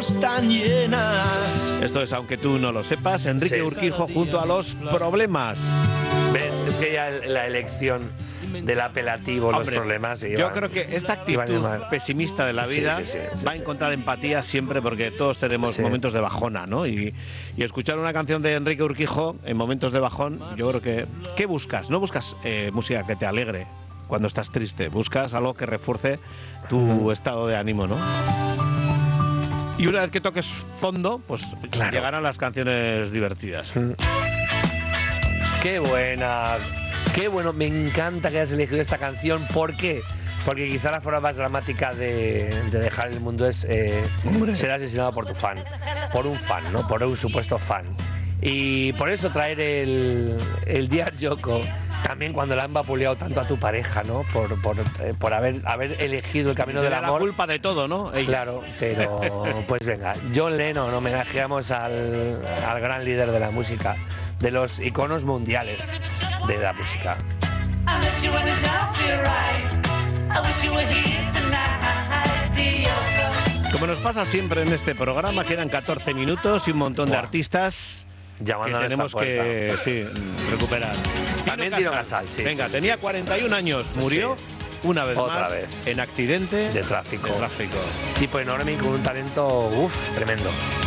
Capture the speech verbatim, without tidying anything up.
están llenas. Esto es Aunque tú no lo sepas, Enrique Sí. Urquijo junto a Los Problemas. ¿Ves? Es que ya la elección del apelativo, Hombre, los problemas. Yo iban- creo que esta iban actitud mal. pesimista de la Sí, vida sí, sí, sí, va a sí. encontrar empatía siempre, porque todos tenemos Sí. momentos de bajona, ¿no? Y, y escuchar una canción de Enrique Urquijo en momentos de bajón, yo creo que... ¿Qué buscas? No buscas eh, música que te alegre cuando estás triste, buscas algo que refuerce tu Ujú. estado de ánimo, ¿no? Y una vez que toques fondo, pues Claro. llegarán las canciones divertidas. Qué buena, qué bueno, me encanta que hayas elegido esta canción. ¿Por qué? Porque quizá la forma más dramática de, de dejar el mundo es eh, ser asesinado por tu fan, por un fan, ¿no? Por un supuesto fan. Y por eso traer el, el Dear Yoko, también cuando la han vapuleado tanto a tu pareja, ¿no? Por, por, eh, por haber, haber elegido el camino del Tiene la amor. culpa de todo, ¿no? Ella. Claro, pero pues venga, John Lennon, homenajeamos al, al gran líder de la música, de los iconos mundiales de la música. Como nos pasa siempre en este programa, quedan catorce minutos y un montón de Buah. artistas Llamando que a tenemos nuestra que sí, recuperar. También Tino Tino Casal. Casal, sí, Venga, sí, tenía sí. cuarenta y un años, murió una vez Otra más vez. en accidente De tráfico. de tráfico. Tipo enorme y con un talento, uff, tremendo.